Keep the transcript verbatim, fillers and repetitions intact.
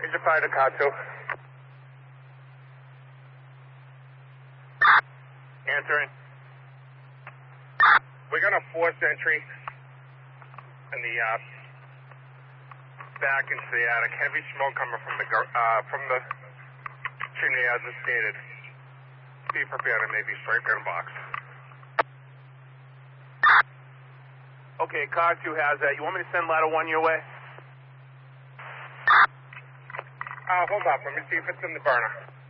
Engine fire to car two. Answering. We got a forced entry in the uh, back into the attic. Heavy smoke coming from the uh, from the chimney as it's stated. Be prepared to maybe straight gun box. Okay, car two has that. You want me to send ladder one your way? Uh, hold up. Let me see if it's in the burner.